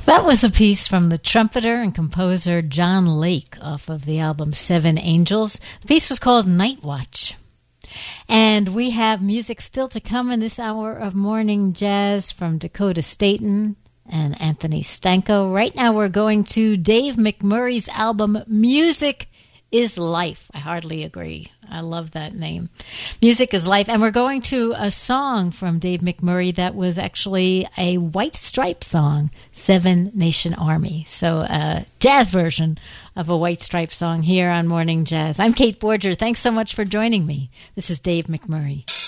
That was a piece from the trumpeter and composer John Lake off of the album Seven Angels. The piece was called Night Watch. And we have music still to come in this hour of morning jazz from Dakota Staton and Anthony Stanko. Right now we're going to Dave McMurray's album Music is Life. I hardly agree. I love that name. Music is Life. And we're going to a song from Dave McMurray that was actually a White Stripe song, Seven Nation Army. So a jazz version of a White Stripe song here on Morning Jazz. I'm Kate Borger. Thanks so much for joining me. This is Dave McMurray.